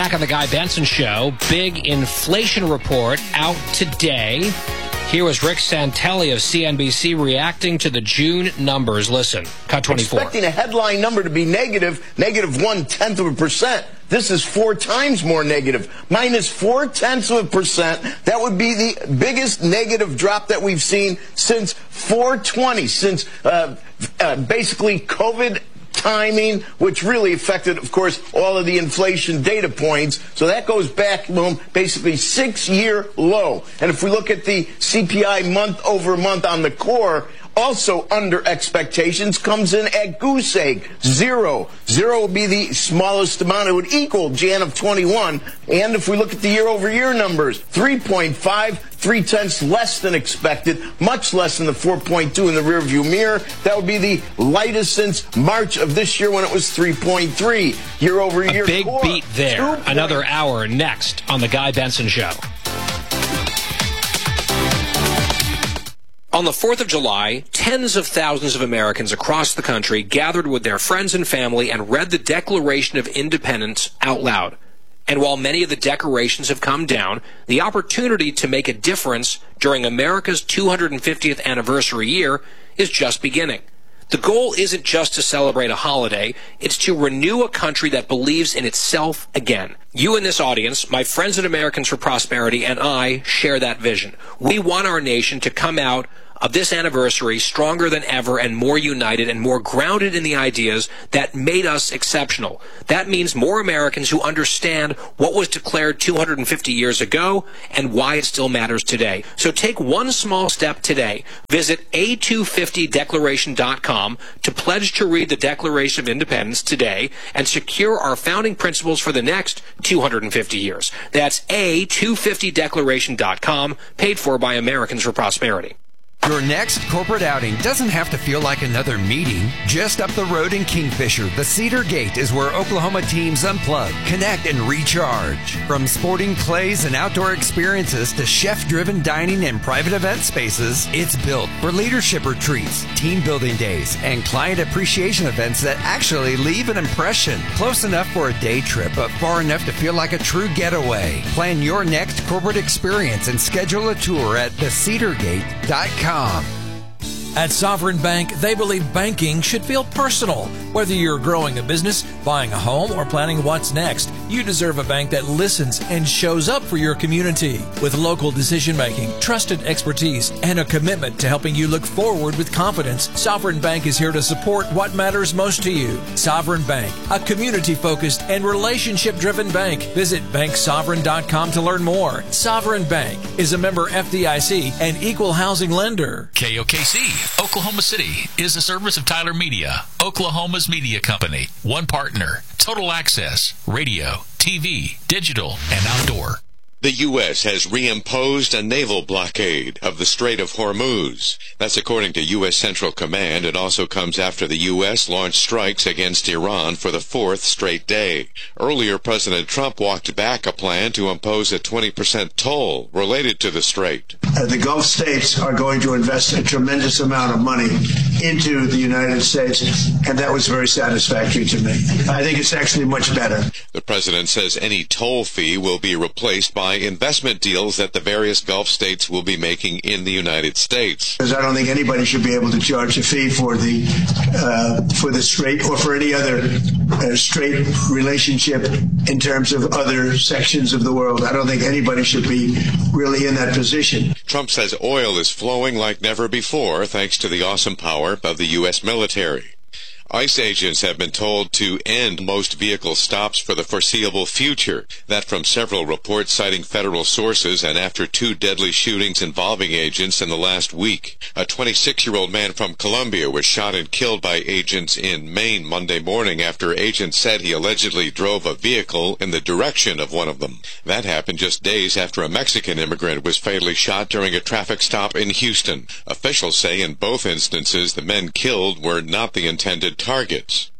Back on the Guy Benson Show, big inflation report out today. Here was Rick Santelli of CNBC reacting to the June numbers. Listen, cut 24. Expecting a headline number to be negative 0.1%. This is 4 times more negative, minus 0.4%. That would be the biggest negative drop that we've seen since 4/20, since basically COVID timing, which really affected, of course, all of the inflation data points. So that goes back, basically 6-year low. And if we look at the CPI month over month on the core, also under expectations, comes in at goose egg, 0. 0 would be the smallest amount. It would equal Jan of 21. And if we look at the year-over-year numbers, 3.5, 0.3 less than expected, much less than the 4.2 in the rearview mirror. That would be the lightest since March of this year when it was 3.3. Year-over-year A big core, beat there. Another hour next on The Guy Benson Show. On the 4th of July, tens of thousands of Americans across the country gathered with their friends and family and read the Declaration of Independence out loud. And while many of the decorations have come down, the opportunity to make a difference during America's 250th anniversary year is just beginning. The goal isn't just to celebrate a holiday, it's to renew a country that believes in itself again. You in this audience, my friends at Americans for Prosperity, and I share that vision. We want our nation to come out of this anniversary stronger than ever and more united and more grounded in the ideas that made us exceptional. That means more Americans who understand what was declared 250 years ago and why it still matters today. So take one small step today. Visit a250declaration.com to pledge to read the Declaration of Independence today and secure our founding principles for the next 250 years. That's a250declaration.com, paid for by Americans for Prosperity. Your next corporate outing doesn't have to feel like another meeting. Just up the road in Kingfisher, the Cedar Gate is where Oklahoma teams unplug, connect, and recharge. From sporting clays and outdoor experiences to chef-driven dining and private event spaces, it's built for leadership retreats, team building days, and client appreciation events that actually leave an impression. Close enough for a day trip, but far enough to feel like a true getaway. Plan your next corporate experience and schedule a tour at thecedargate.com. At Sovereign Bank, they believe banking should feel personal. Whether you're growing a business, buying a home, or planning what's next, you deserve a bank that listens and shows up for your community. With local decision-making, trusted expertise, and a commitment to helping you look forward with confidence, Sovereign Bank is here to support what matters most to you. Sovereign Bank, a community-focused and relationship-driven bank. Visit banksovereign.com to learn more. Sovereign Bank is a member FDIC and equal housing lender. KOKC, Oklahoma City, is a service of Tyler Media, Oklahoma's media company. One partner, total access, radio, TV, digital, and outdoor. The U.S. has reimposed a naval blockade of the Strait of Hormuz. That's according to U.S. Central Command. It also comes after the U.S. launched strikes against Iran for the 4th straight day. Earlier, President Trump walked back a plan to impose a 20% toll related to the strait. The Gulf states are going to invest a tremendous amount of money into the United States, and that was very satisfactory to me. I think it's actually much better. The president says any toll fee will be replaced by investment deals that the various Gulf states will be making in the United States. Because I don't think anybody should be able to charge a fee for the strait or for any other strait relationship in terms of other sections of the world. I don't think anybody should be really in that position. Trump says oil is flowing like never before thanks to the awesome power of the U.S. military. ICE agents have been told to end most vehicle stops for the foreseeable future. That from several reports citing federal sources and after 2 deadly shootings involving agents in the last week. A 26-year-old man from Colombia was shot and killed by agents in Maine Monday morning after agents said he allegedly drove a vehicle in the direction of one of them. That happened just days after a Mexican immigrant was fatally shot during a traffic stop in Houston. Officials say in both instances the men killed were not the intended targets.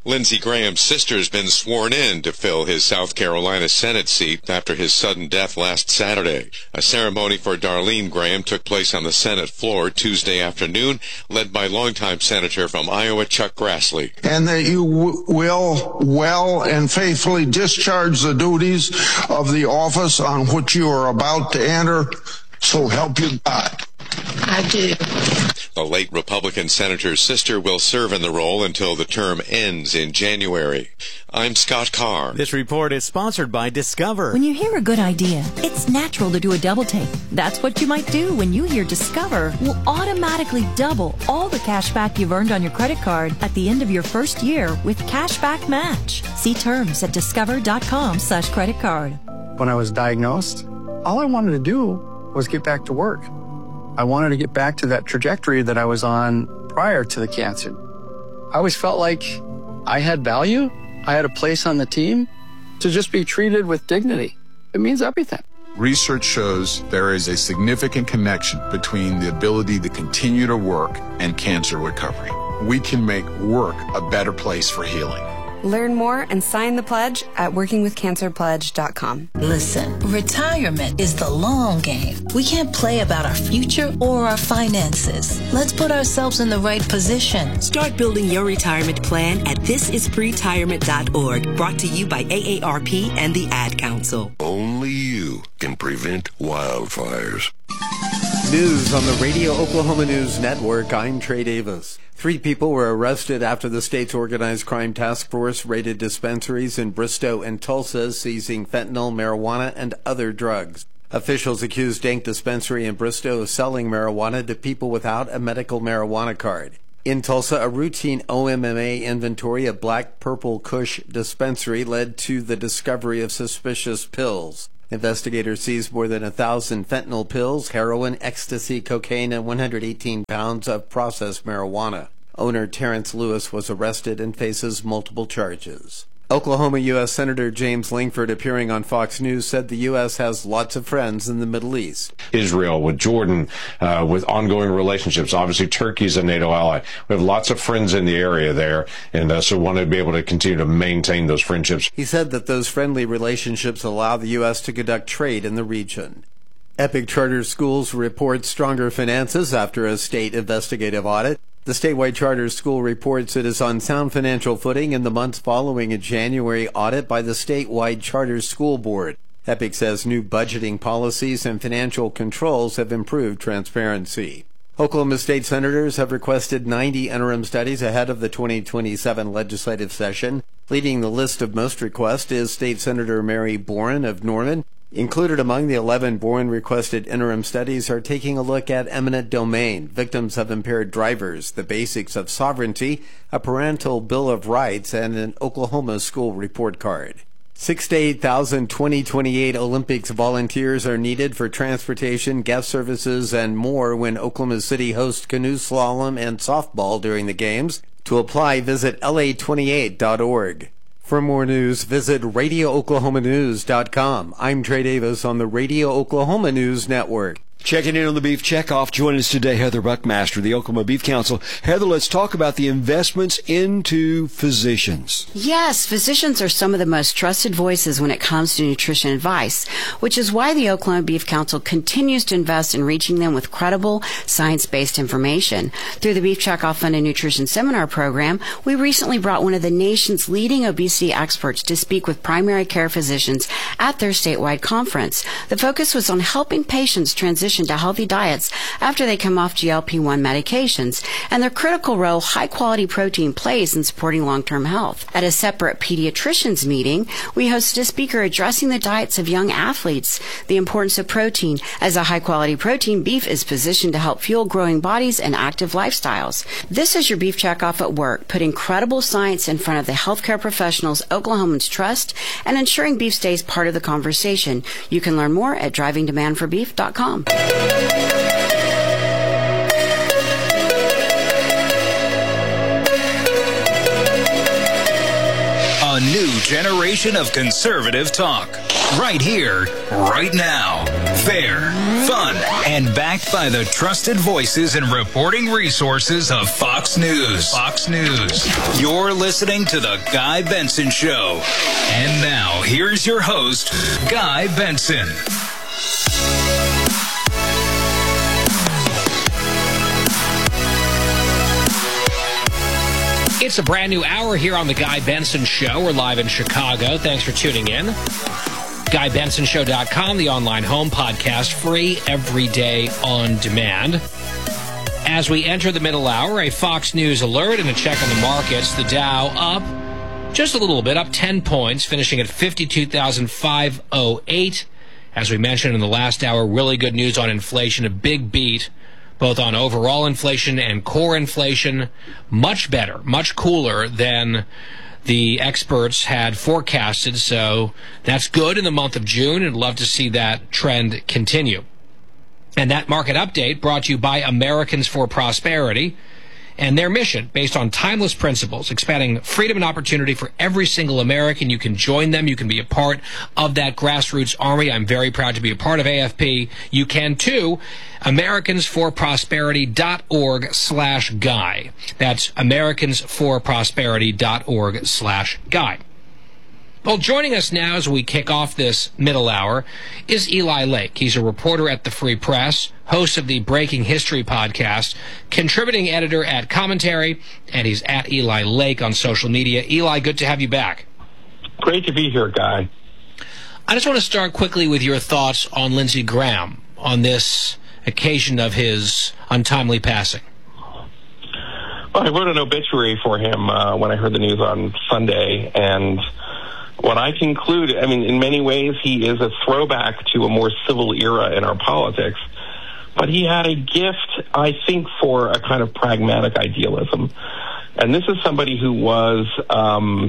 Lindsey Graham's sister's been sworn in to fill his South Carolina Senate seat after his sudden death last Saturday. A ceremony for Darlene Graham took place on the Senate floor Tuesday afternoon, led by longtime Senator from Iowa, Chuck Grassley. And that you will well and faithfully discharge the duties of the office on which you are about to enter, so help you God. I do. The late Republican senator's sister will serve in the role until the term ends in January. I'm Scott Carr. This report is sponsored by Discover. When you hear a good idea, it's natural to do a double take. That's what you might do when you hear Discover will automatically double all the cash back you've earned on your credit card at the end of your first year with Cashback Match. See terms at discover.com/creditcard. When I was diagnosed, all I wanted to do was get back to work. I wanted to get back to that trajectory that I was on prior to the cancer. I always felt like I had value. I had a place on the team to just be treated with dignity. It means everything. Research shows there is a significant connection between the ability to continue to work and cancer recovery. We can make work a better place for healing. Learn more and sign the pledge at workingwithcancerpledge.com. Listen, retirement is the long game. We can't play about our future or our finances. Let's put ourselves in the right position. Start building your retirement plan at thisispretirement.org. Brought to you by AARP and the Ad Council. Only you can prevent wildfires. News on the Radio Oklahoma News Network. I'm Trey Davis. 3 people were arrested after the state's organized crime task force raided dispensaries in Bristow and Tulsa, seizing fentanyl, marijuana, and other drugs. Officials accused Dank Dispensary in Bristow of selling marijuana to people without a medical marijuana card. In Tulsa, a routine OMMA inventory of Black Purple Kush dispensary led to the discovery of suspicious pills. Investigators seized more than 1,000 fentanyl pills, heroin, ecstasy, cocaine, and 118 pounds of processed marijuana. Owner Terrence Lewis was arrested and faces multiple charges. Oklahoma U.S. Senator James Lankford, appearing on Fox News, said the U.S. has lots of friends in the Middle East. Israel, with Jordan, with ongoing relationships. Obviously, Turkey's a NATO ally. We have lots of friends in the area there, and so want to be able to continue to maintain those friendships. He said that those friendly relationships allow the U.S. to conduct trade in the region. Epic Charter Schools reports stronger finances after a state investigative audit. The statewide charter school reports it is on sound financial footing in the months following a January audit by the statewide charter school board. Epic says new budgeting policies and financial controls have improved transparency. Oklahoma state senators have requested 90 interim studies ahead of the 2027 legislative session. Leading the list of most requests is State Senator Mary Boren of Norman. Included among the 11 Boren-requested interim studies are taking a look at eminent domain, victims of impaired drivers, the basics of sovereignty, a parental bill of rights, and an Oklahoma school report card. 6,000 to 8,000 2028 Olympics volunteers are needed for transportation, guest services, and more when Oklahoma City hosts canoe slalom and softball during the games. To apply, visit la28.org. For more news, visit RadioOklahomaNews.com. I'm Trey Davis on the Radio Oklahoma News Network. Checking in on the Beef Checkoff. Joining us today, Heather Buckmaster, the Oklahoma Beef Council. Heather, let's talk about the investments into physicians. Yes, physicians are some of the most trusted voices when it comes to nutrition advice, which is why the Oklahoma Beef Council continues to invest in reaching them with credible, science-based information. Through the Beef Checkoff Fund and Nutrition Seminar Program, we recently brought one of the nation's leading obesity experts to speak with primary care physicians at their statewide conference. The focus was on helping patients transition to healthy diets after they come off GLP-1 medications and the critical role high-quality protein plays in supporting long-term health. At a separate pediatricians meeting, we hosted a speaker addressing the diets of young athletes, the importance of protein. As a high-quality protein, beef is positioned to help fuel growing bodies and active lifestyles. This is your Beef Checkoff at work, putting credible science in front of the healthcare professionals Oklahomans trust and ensuring beef stays part of the conversation. You can learn more at drivingdemandforbeef.com. A new generation of conservative talk. Right here, right now. Fair, fun, and backed by the trusted voices and reporting resources of Fox News. Fox News. You're listening to The Guy Benson Show. And now, here's your host, Guy Benson. It's a brand new hour here on The Guy Benson Show. We're live in Chicago. Thanks for tuning in. GuyBensonShow.com, the online home podcast, free every day on demand. As we enter the middle hour, a Fox News alert and a check on the markets. The Dow up just a little bit, up 10 points, finishing at 52,508. As we mentioned in the last hour, really good news on inflation, a big beat, both on overall inflation and core inflation. Much better, much cooler than the experts had forecasted, so that's good in the month of June, and love to see that trend continue. And that market update brought to you by Americans for Prosperity and their mission, based on timeless principles, expanding freedom and opportunity for every single American. You can join them. You can be a part of that grassroots army. I'm very proud to be a part of AFP. You can, too. AmericansForProsperity.org/Guy. That's AmericansForProsperity.org/Guy. Well, joining us now as we kick off this middle hour is Eli Lake. He's a reporter at the Free Press, host of the Breaking History podcast, contributing editor at Commentary, and he's at Eli Lake on social media. Eli, good to have you back. Great to be here, Guy. I just want to start quickly with your thoughts on Lindsey Graham on this occasion of his untimely passing. Well, I wrote an obituary for him when I heard the news on Sunday, and what I conclude, I mean, in many ways, he is a throwback to a more civil era in our politics, but he had a gift, I think, for a kind of pragmatic idealism. And this is somebody who was an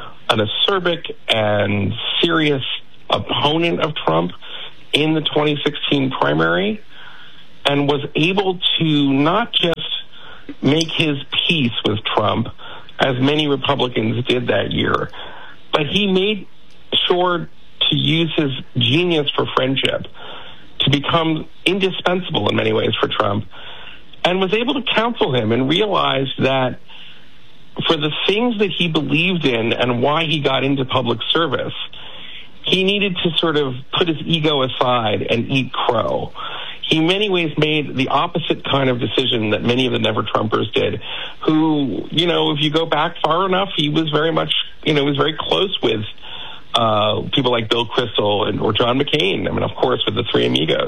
acerbic and serious opponent of Trump in the 2016 primary, and was able to not just make his peace with Trump, as many Republicans did that year, but he made sure to use his genius for friendship to become indispensable in many ways for Trump, and was able to counsel him and realize that for the things that he believed in and why he got into public service, he needed to sort of put his ego aside and eat crow. He in many ways made the opposite kind of decision that many of the Never-Trumpers did, who, you know, if you go back far enough, he was very much, you know, was very close with people like Bill Kristol or John McCain. I mean, of course, with the Three Amigos.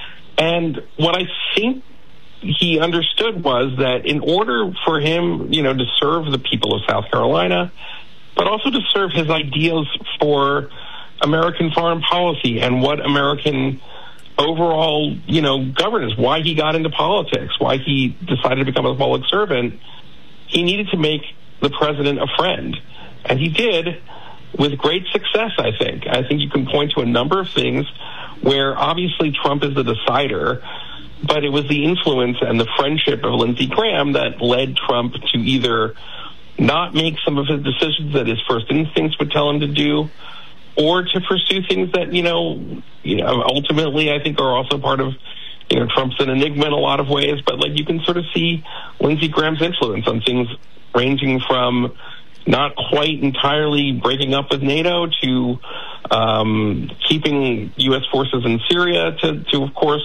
And what I think he understood was that in order for him, you know, to serve the people of South Carolina, but also to serve his ideals for American foreign policy and what American overall, you know, governance, why he got into politics, why he decided to become a public servant, he needed to make the president a friend. And he did with great success, I think. I think you can point to a number of things where obviously Trump is the decider, but it was the influence and the friendship of Lindsey Graham that led Trump to either not make some of his decisions that his first instincts would tell him to do, or to pursue things that, you know, ultimately I think are also part of, you know, Trump's an enigma in a lot of ways, but like you can sort of see Lindsey Graham's influence on things ranging from not quite entirely breaking up with NATO to keeping U.S. forces in Syria to of course,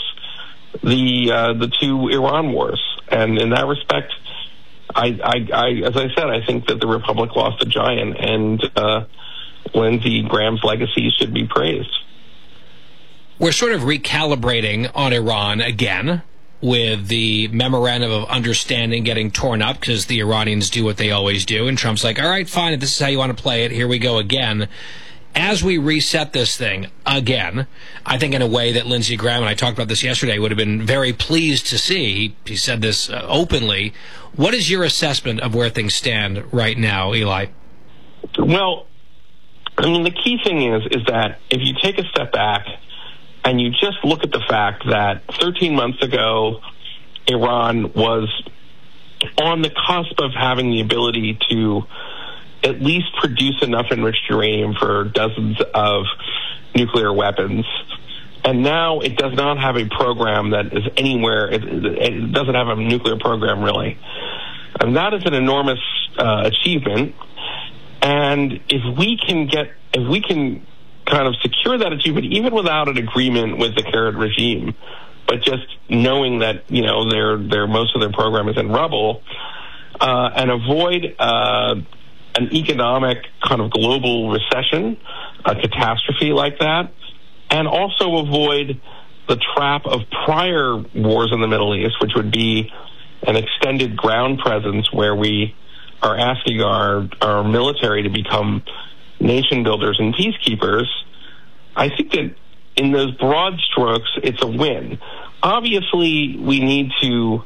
the two Iran wars. And in that respect, I as I said, I think that the Republic lost a giant, and Lindsey Graham's legacy should be praised. We're sort of recalibrating on Iran again, with the memorandum of understanding getting torn up because the Iranians do what they always do, and Trump's like, all right, fine, if this is how you want to play it, here we go again. As we reset this thing again, I think in a way that Lindsey Graham, and I talked about this yesterday, would have been very pleased to see. He said this openly. What is your assessment of where things stand right now, Eli? Well, I mean, the key thing is that if you take a step back and you just look at the fact that 13 months ago, Iran was on the cusp of having the ability to at least produce enough enriched uranium for dozens of nuclear weapons. And now it does not have a program that is anywhere, it doesn't have a nuclear program really. And that is an enormous achievement. And if we can kind of secure that achievement, even without an agreement with the current regime, but just knowing that, you know, their most of their program is in rubble, and avoid an economic kind of global recession, a catastrophe like that, and also avoid the trap of prior wars in the Middle East, which would be an extended ground presence where we are asking our military to become nation builders and peacekeepers. I think that in those broad strokes, it's a win. Obviously, we need to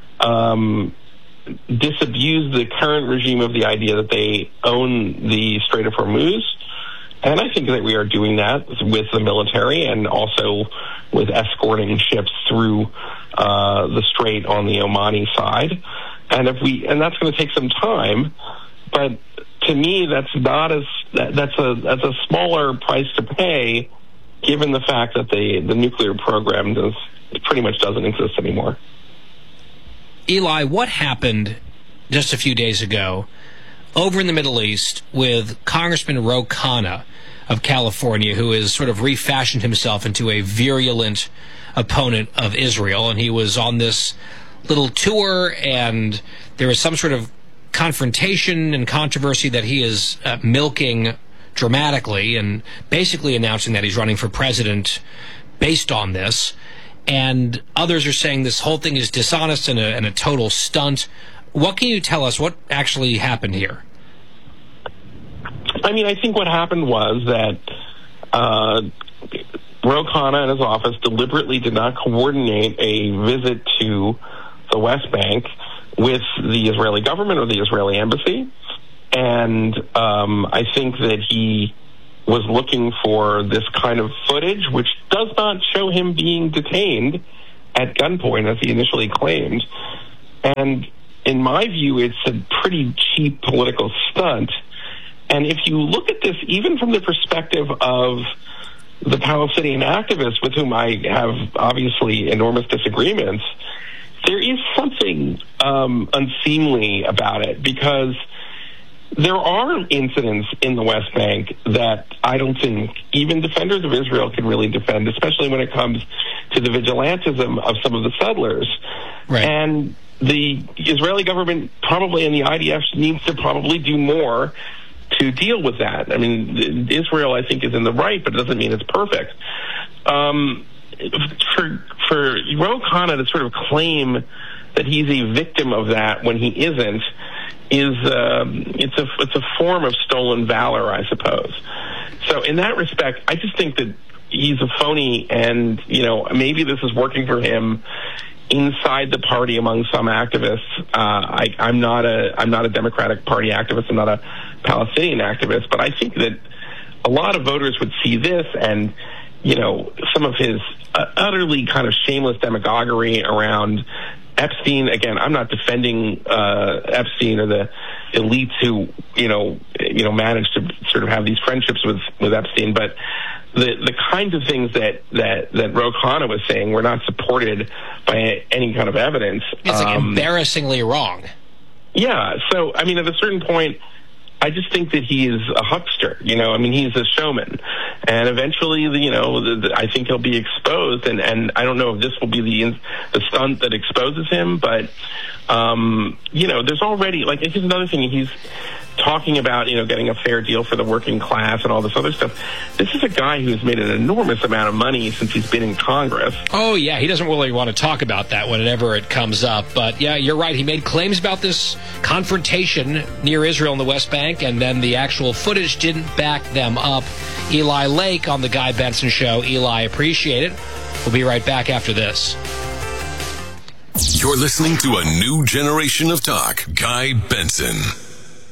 disabuse the current regime of the idea that they own the Strait of Hormuz. And I think that we are doing that with the military and also with escorting ships through the strait on the Omani side. And that's going to take some time, but to me, that's a smaller price to pay, given the fact that the nuclear program pretty much doesn't exist anymore. Eli, what happened just a few days ago over in the Middle East with Congressman Ro Khanna of California, who has sort of refashioned himself into a virulent opponent of Israel, and he was on this little tour, and there was some sort of confrontation and controversy that he is milking dramatically, and basically announcing that he's running for president based on this. And others are saying this whole thing is dishonest and a total stunt. What can you tell us? What actually happened here? I mean, I think what happened was that Ro Khanna and his office deliberately did not coordinate a visit to the West Bank with the Israeli government or the Israeli embassy. And I think that he was looking for this kind of footage, which does not show him being detained at gunpoint, as he initially claimed. And in my view, it's a pretty cheap political stunt. And if you look at this, even from the perspective of the Palestinian activists, with whom I have obviously enormous disagreements, there is something unseemly about it, because there are incidents in the West Bank that I don't think even defenders of Israel can really defend, especially when it comes to the vigilantism of some of the settlers. Right. And the Israeli government probably, and the IDF, needs to probably do more to deal with that. I mean, Israel, I think, is in the right, but it doesn't mean it's perfect. For Ro Khanna to sort of claim that he's a victim of that when he isn't is it's a form of stolen valor, I suppose. So in that respect, I just think that he's a phony, and maybe this is working for him inside the party among some activists. I'm not a Democratic Party activist. I'm not a Palestinian activist, but I think that a lot of voters would see this and some of his utterly kind of shameless demagoguery around Epstein. Again, I'm not defending Epstein or the elites who managed to sort of have these friendships with Epstein, but the kinds of things that Ro Khanna was saying were not supported by any kind of evidence. It's like embarrassingly wrong. Yeah. So I mean, at a certain point, I just think that he is a huckster. He's a showman, and eventually, I think he'll be exposed. And I don't know if this will be the stunt that exposes him, but there's already, here's another thing. He's talking about getting a fair deal for the working class and all this other stuff. This is a guy who's made an enormous amount of money since he's been in Congress. Oh yeah, he doesn't really want to talk about that whenever it comes up, but yeah, you're right. He made claims about this confrontation near Israel in the West Bank, and then the actual footage didn't back them up. Eli Lake on the Guy Benson Show. Eli, appreciate it. We'll be right back after this. You're listening to a new generation of talk. Guy Benson.